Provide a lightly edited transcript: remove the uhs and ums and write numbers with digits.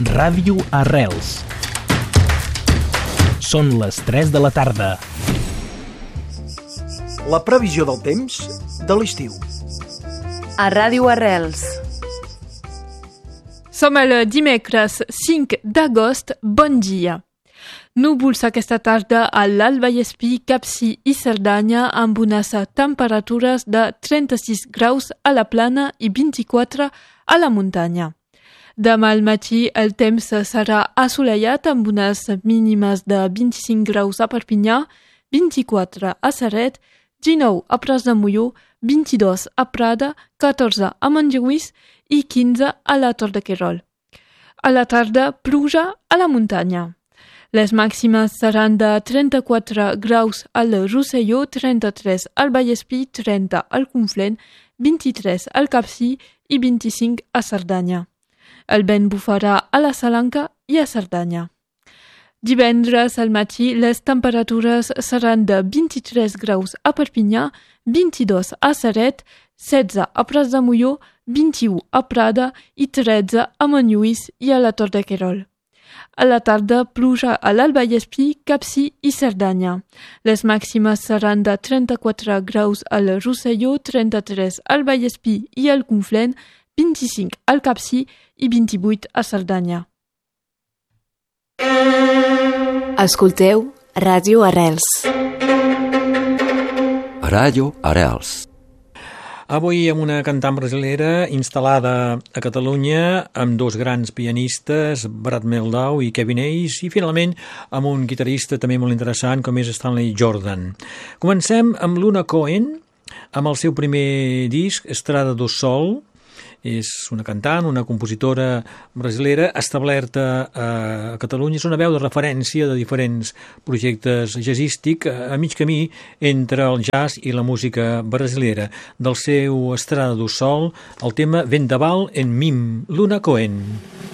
Ràdio Arrels. Són les 3 de la tarda. La previsió del temps de l'estiu. A Ràdio Arrels. Som el dimecres 5 d'agost. Bon dia. Núvols aquesta tarda a l'Alt Vallespir, Capcir i Cerdanya amb unes temperatures de 36 graus a la plana i 24 a la muntanya. Demà al matí el temps serà assolellat amb unes mínimes de 25 graus a Perpinyà, 24 a Ceret, 19 a Prats de Molló, 22 a Prada, 14 a Montjuïc i 15 a la Tor de Querol. A la tarda, pluja a la muntanya. Les màximes seran de 34 graus al Rosselló, 33 al Vallespir, 30 al Conflent, 23 al Capcir i 25 a Cerdanya. El vent bufarà a la Salanca i a Cerdanya. Divendres al matí les temperatures seran de 23 graus a Perpinyà, 22 a Ceret, 16 a Prats de Molló, 21 a Prada i 13 a Montjuïc i a la Tor de Querol. A la tarda, pluja a l'Alt Vallespir, Capcir i Cerdanya. Les màximes seran de 34 graus al Rosselló, 33 al Vallespir i al Conflent, 25 al Capcir i 28 a Cerdanya. Escolteu Ràdio Arrels. Ràdio Arrels. Avui amb una cantant brasilera instal·lada a Catalunya amb dos grans pianistes, Brad Mehldau i Kevin Hayes, i finalment amb un guitarrista també molt interessant com és Stanley Jordan. Comencem amb Luna Cohen, amb el seu primer disc, Estrada do Sol. És una cantant, una compositora brasilera establerta a Catalunya. És una veu de referència de diferents projectes jazzístics a mig camí entre el jazz i la música brasilera. Del seu Estrada do Sol, el tema Vendaval en Mim, Luna Cohen.